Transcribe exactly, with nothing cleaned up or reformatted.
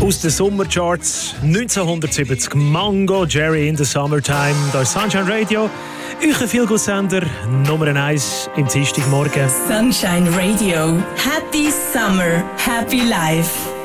Aus den Sommercharts neunzehnhundertsiebzig Mango, Jerry in the Summertime. Da ist Sunshine Radio, euer Feelgood-Sender Nummer eins im Dienstagmorgen. Sunshine Radio. Happy Summer, happy life.